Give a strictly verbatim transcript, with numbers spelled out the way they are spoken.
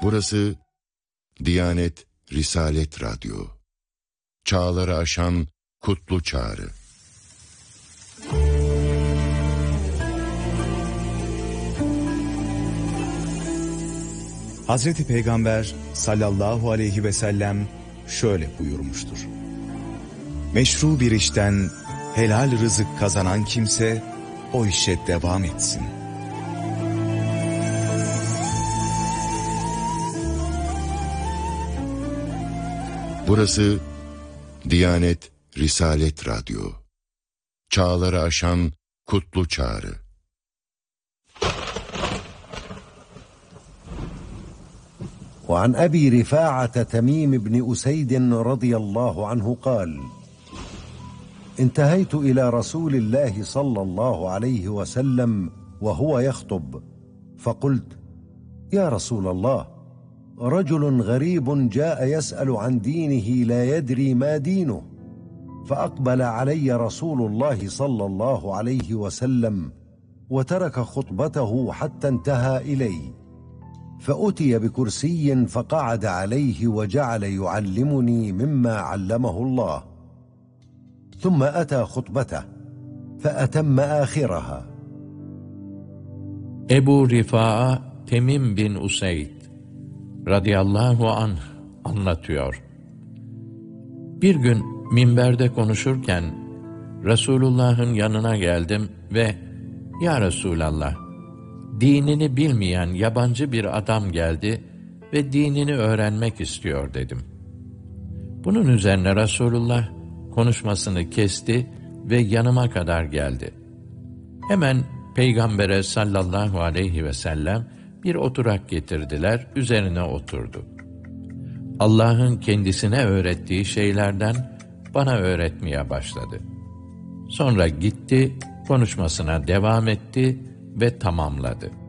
Burası Diyanet Risalet Radyo. Çağları aşan kutlu çağrı. Hazreti Peygamber sallallahu aleyhi ve sellem şöyle buyurmuştur: meşru bir işten helal rızık kazanan kimse o işe devam etsin. Burası Diyanet Risalet Radyo. Çağları aşan kutlu çağrı. وعن أبي رفاعة تميم بن أسيد رضي الله عنه قال: انتهيت إلى رسول الله صلى الله عليه وسلم وهو يخطب، فقلت: يا رسول الله، رجل غريب جاء يسأل عن دينه لا يدري ما دينه. فأقبل علي رسول الله صلى الله عليه وسلم وترك خطبته حتى انتهى إلي، فأتي بكرسي فقعد عليه وجعل يعلمني مما علمه الله، ثم أتى خطبته فأتم آخرها. Ebu Rifa'a Temim bin Useyd radıyallahu anh anlatıyor. Bir gün minberde konuşurken Resulullah'ın yanına geldim ve "Ya Resulallah, dinini bilmeyen yabancı bir adam geldi ve dinini öğrenmek istiyor" dedim. Bunun üzerine Resulullah konuşmasını kesti ve yanıma kadar geldi. Hemen Peygamber'e sallallahu aleyhi ve sellem bir oturak getirdiler, üzerine oturdu. Allah'ın kendisine öğrettiği şeylerden bana öğretmeye başladı. Sonra gitti, konuşmasına devam etti ve tamamladı.